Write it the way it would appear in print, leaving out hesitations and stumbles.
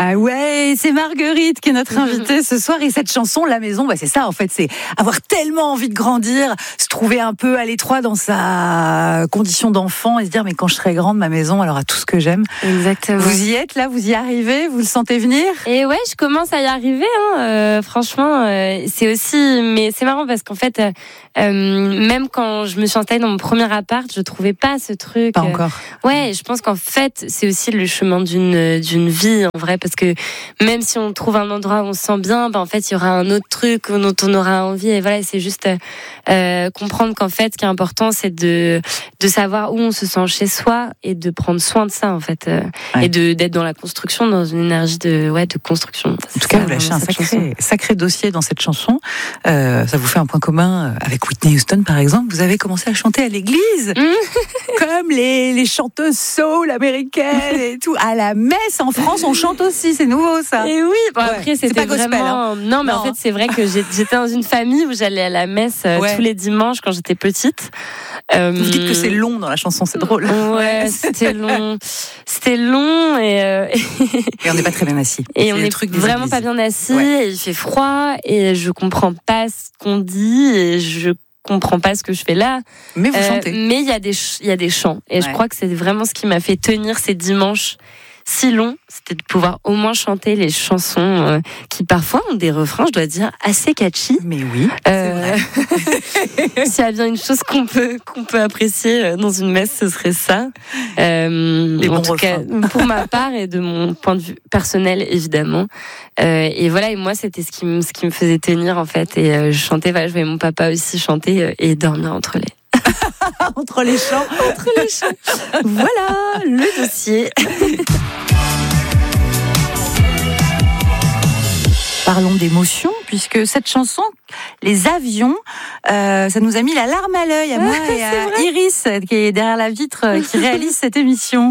Ah ouais, c'est Marguerite qui est notre invitée ce soir. Et cette chanson, La Maison, c'est ça en fait, c'est avoir tellement envie de grandir, se trouver un peu à l'étroit dans sa condition d'enfant et se dire mais quand je serai grande, ma maison, elle aura tout ce que j'aime. Exactement. Vous y êtes là, vous y arrivez, vous le sentez venir? Et ouais, je commence à y arriver. Franchement, c'est aussi, mais c'est marrant parce qu'en fait, même quand je me suis installée dans mon premier appart, je trouvais pas ce truc. Pas encore. Ouais, je pense qu'en fait, c'est aussi le chemin d'une vie en vrai, parce que même si on trouve un endroit où on se sent bien, en fait, il y aura un autre truc dont on aura envie. Et voilà, c'est juste comprendre qu'en fait, ce qui est important, c'est de savoir où on se sent chez soi et de prendre soin de ça en fait, et d'être dans la construction, dans une énergie de construction. En tout cas, vous lâchez un sacré dossier dans cette chanson. Ça vous fait un point commun avec Whitney Houston, par exemple. Vous avez commencé à chanter à l'église, comme les chanteuses soul américaines et tout. À la messe en France, on chante aussi. C'est nouveau, ça. Et oui. Après, c'était pas gospel, vraiment. Non, mais en fait, c'est vrai que j'étais dans une famille où j'allais à la messe tous les dimanches quand j'étais petite. Vous dites que c'est long dans la chanson, c'est drôle. Ouais, c'était long. C'était long et on n'est pas très bien assis. Et on est vraiment pas bien assis. Et il fait froid et je comprends pas ce qu'on dit et je comprends pas ce que je fais là. Mais vous chantez. Mais il y a des chants et je crois que c'est vraiment ce qui m'a fait tenir ces dimanches si longs, c'était de pouvoir au moins chanter les chansons qui parfois ont des refrains, je dois dire, assez catchy. Mais oui, c'est vrai. S'il y a bien une chose qu'on peut apprécier dans une messe, ce serait ça. En tout cas, pour ma part et de mon point de vue personnel, évidemment. Et voilà, et moi, c'était ce qui me faisait tenir, en fait. Et je chantais, je voyais mon papa aussi chanter et dormir entre les entre les chants. Voilà le dossier. Parlons d'émotion, puisque cette chanson, Les avions, ça nous a mis la larme à l'œil à moi et à Iris, qui est derrière la vitre, qui réalise cette émission.